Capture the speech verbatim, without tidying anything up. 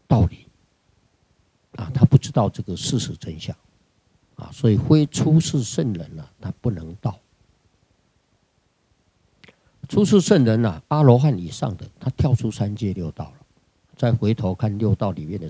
道理啊，他不知道这个事实真相啊，所以非出世圣人啊，他不能到。出世圣人啊，阿罗汉以上的，他跳出三界六道了，再回头看六道里面的